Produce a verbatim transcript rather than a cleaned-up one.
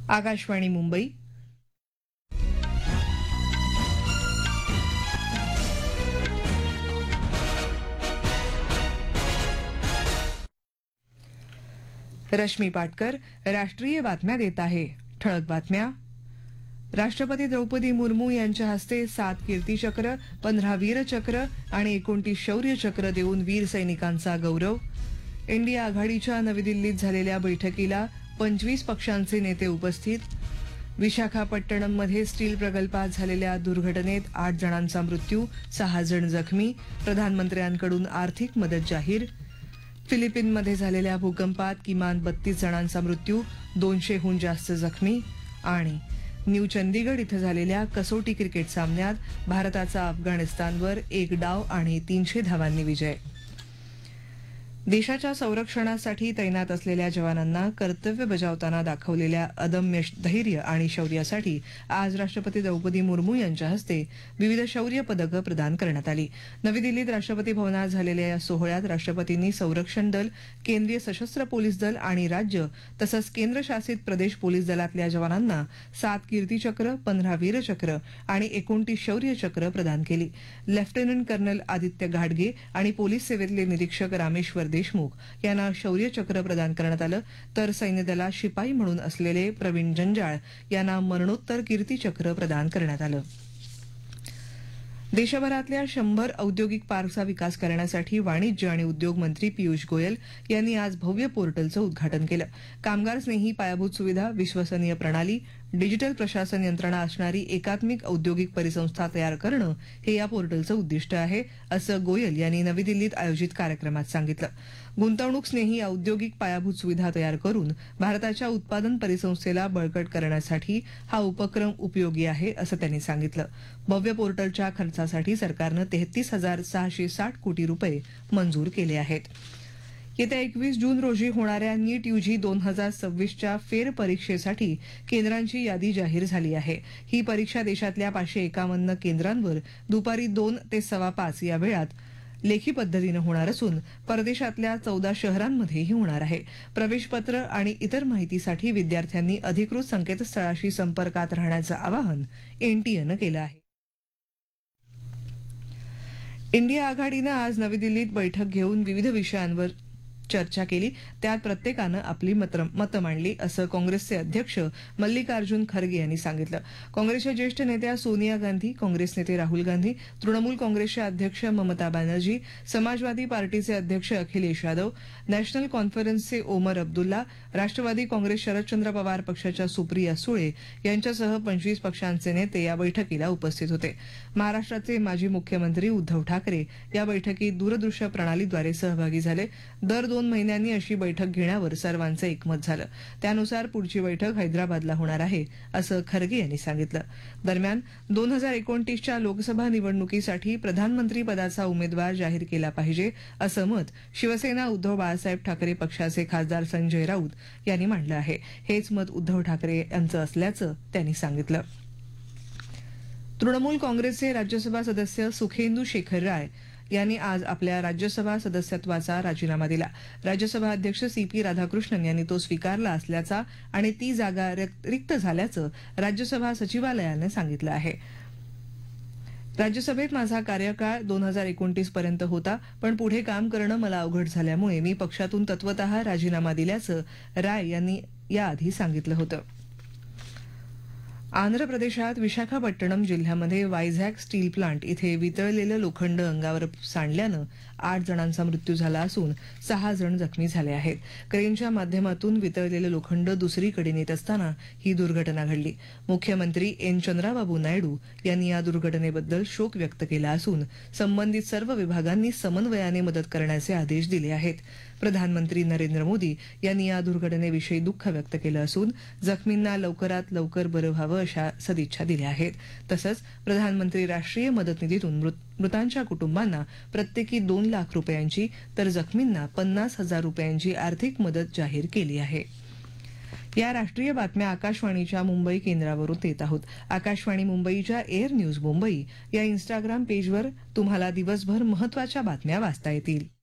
आकाशवाणी मुंबई. रश्मी पाटकर राष्ट्रीय बातम्या देत आहे. ठळक बातम्या. राष्ट्रपती द्रौपदी मुर्मू यांच्या हस्ते सात कीर्तीचक्र, पंधरा वीरचक्र आणि एकोणतीस शौर्य चक्र देऊन वीर सैनिकांचा गौरव. इंडिया आघाडीच्या नवी दिल्लीत झालेल्या बैठकीला पंचवीस पक्षांचे नेते उपस्थित. विशाखापट्टणममध्ये स्टील प्रकल्पात झालेल्या दुर्घटनेत आठ जणांचा मृत्यू, सहा जण जखमी. प्रधानमंत्र्यांकडून आर्थिक मदत जाहीर. फिलिपिनमध्ये झालेल्या भूकंपात किमान बत्तीस जणांचा मृत्यू, दोनशेहून जास्त जखमी. आणि न्यू चंदीगड इथं झालेल्या कसोटी क्रिकेट सामन्यात भारताचा अफगाणिस्तानवर एक डाव आणि तीनशे धावांनी विजय. देशाच्या संरक्षणासाठी तैनात असलेल्या जवानांना कर्तव्य बजावताना दाखवलेल्या अदम्य धैर्य आणि शौर्यासाठी आज राष्ट्रपती द्रौपदी मुर्मू यांच्या हस्ते विविध शौर्य पदकं प्रदान करण्यात आली. नवी दिल्लीत राष्ट्रपती भवनात झालेल्या या सोहळ्यात राष्ट्रपतींनी संरक्षण दल, केंद्रीय सशस्त्र पोलीस दल आणि राज्य तसंच केंद्रशासित प्रदेश पोलीस दलातल्या जवानांना सात कीर्तीचक्र, पंधरा वीरचक्र आणि एकोणतीस शौर्य चक्र प्रदान केली. लेफ्टनंट कर्नल आदित्य घाडगे आणि पोलीस सेवेतले निरीक्षक रामेश्वर देशमुख यांना शौर्य चक्र प्रदान करण्यात आलं, तर सैन्य दलात शिपाई म्हणून असलेले प्रवीण जंजाळ यांना मरणोत्तर कीर्तीचक्र प्रदान करण्यात आलं. देशभरातल्या शंभर औद्योगिक पार्कचा विकास करण्यासाठी वाणिज्य आणि उद्योग मंत्री पियुष गोयल यांनी आज भव्य पोर्टलचं उद्घाटन केलं. कामगार स्नेही पायाभूत सुविधा, विश्वसनीय प्रणाली, डिजिटल प्रशासन यंत्रणा असणारी एकात्मिक औद्योगिक परिसंस्था तयार करणं हे या पोर्टलचं उद्दिष्ट आहे, असं गोयल यांनी नवी दिल्लीत आयोजित कार्यक्रमात सांगितलं. गुंतवणूक स्नेही औद्योगिक पायाभूत सुविधा तयार करून भारताच्या उत्पादन परिसंस्थेला बळकट करण्यासाठी हा उपक्रम उपयोगी आहे, असं त्यांनी सांगितलं. भव्य पोर्टलच्या खर्चासाठी सरकारनं तेहतीस हजार सहाशे साठ कोटी रुपये मंजूर केले आहेत. येत्या एकवीस जून रोजी होणाऱ्या नीट यूजी दोन हजार सव्वीसच्या फेरपरीक्षेसाठी केंद्रांची यादी जाहीर झाली आहे. ही परीक्षा देशातल्या पाचशे एकावन्न केंद्रांवर दुपारी दोन ते सव्वा पाच या वेळात लेखी पद्धतीनं होणार असून परदेशातल्या चौदा शहरांमध्येही होणार आहे. प्रवेशपत्र आणि इतर माहितीसाठी विद्यार्थ्यांनी अधिकृत संकेतस्थळाशी संपर्कात राहण्याचं आवाहन एनटीएनं केलं आहे. इंडिया आघाडीनं आज नवी दिल्लीत बैठक घेऊन विविध विषयांवर चर्चा केली. त्यात प्रत्येकानं आपली मतं मांडली, असं काँग्रेसचे अध्यक्ष मल्लिकार्जुन खरगे यांनी सांगितलं. काँग्रेसच्या ज्येष्ठ नेत्या सोनिया गांधी, काँग्रेस नेते राहुल गांधी, तृणमूल काँग्रेसच्या अध्यक्ष ममता बॅनर्जी, समाजवादी पार्टीचे अध्यक्ष अखिलेश यादव, नॅशनल कॉन्फरन्सचे ओमर अब्दुल्ला, राष्ट्रवादी काँग्रेस शरदचंद्र पवार पक्षाच्या सुप्रिया सुळे यांच्यासह पंचवीस पक्षांचे नेते या बैठकीला उपस्थित होते. महाराष्ट्राचे माजी मुख्यमंत्री उद्धव ठाकरे या बैठकीत दूरदृश्य प्रणालीद्वारे सहभागी झाले. दर दोन महिन्यांनी अशी बैठक घेण्यावर सर्वांचं एकमत झालं. त्यानुसार पुढची बैठक हैदराबादला होणार आहे, असं खरगे यांनी सांगितलं. दरम्यान दोन हजार एकोणतीसच्या लोकसभा निवडणुकीसाठी प्रधानमंत्री पदाचा उमेदवार जाहीर केला पाहिजे, असं मत शिवसेना उद्धव बाळासाहेब ठाकरे पक्षाचे खासदार संजय राऊत यांनी मांडलं आहे. हेच मत उद्धव ठाकरे यांचं असल्याचं त्यांनी सांगितलं. तृणमूल काँग्रेसचे राज्यसभा सदस्य सुखेंदू शेखर राय यांनी आज आपल्या राज्यसभा सदस्यत्वाचा राजीनामा दिला. राज्यसभा अध्यक्ष सी पी राधाकृष्णन यांनी तो स्वीकारला असल्याचा आणि ती जागा रिक्त झाल्याचं राज्यसभा सचिवालयानं सांगितलं आहे. राज्यसभेत माझा कार्यकाळ दोन हजार एकोणतीस पर्यंत होता, पण पुढे काम करणं मला अवघड झाल्यामुळे मी पक्षातून तत्वतः राजीनामा दिल्याचं राय यांनी याआधी सांगितलं होतं. आंध्र प्रदेशात विशाखापट्टणम जिल्ह्यामध्ये वायझॅक स्टील प्लांट इथे वितळलेलं लोखंड अंगावर सांडल्यानं आठ जणांचा मृत्यू झाला असून सहा जण जखमी झाले आहेत. क्रेनच्या माध्यमातून वितळलेलं लोखंड दुसरीकडे नेत असताना ही दुर्घटना घडली. मुख्यमंत्री एन चंद्राबाबू नायडू यांनी या दुर्घटनेबद्दल शोक व्यक्त केला असून संबंधित सर्व विभागांनी समन्वयाने मदत करण्याचे आदेश दिले आहेत. प्रधानमंत्री नरेंद्र मोदी यांनी या दुर्घटनेविषयी दुःख व्यक्त केलं असून जखमींना लवकरात लवकर बरं व्हावं अशा सदिच्छा दिल्या आहेत. तसंच प्रधानमंत्री राष्ट्रीय मदत निधीतून मृतांच्या कुटुंबांना प्रत्येकी दोन लाख रुपयांची तर जखमींना पन्नास हजार रुपयांची आर्थिक मदत जाहीर केली आहे. या राष्ट्रीय बातम्या आकाशवाणीच्या मुंबई केंद्रावरून देत आहोत. आकाशवाणी मुंबईच्या एअर न्यूज मुंबई या इन्स्टाग्राम पेजवर तुम्हाला दिवसभर महत्त्वाच्या बातम्या वाचता येतील.